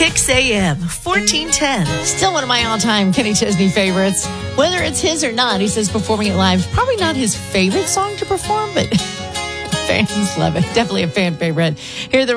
Kicks AM, 1410. Still one of my all-time Kenny Chesney favorites. Whether it's his or not, he says performing it live, probably not his favorite song to perform, but fans love it. Definitely a fan favorite. Here are the